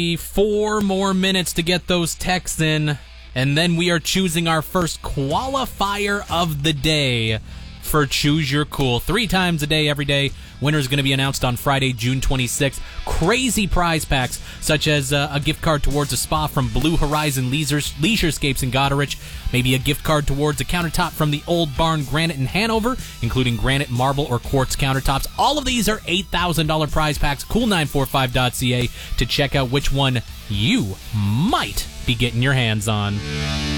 4 more minutes to get those texts in, and then we are choosing our first qualifier of the day for Choose Your Cool. 3 times a day, every day. Winner's going to be announced on Friday, June 26th. Crazy prize packs, such as a gift card towards a spa from Blue Horizon Leisurescapes in Goderich, maybe a gift card towards a countertop from the Old Barn Granite in Hanover, including granite, marble, or quartz countertops. All of these are $8,000 prize packs. Cool945.ca to check out which one you might be getting your hands on.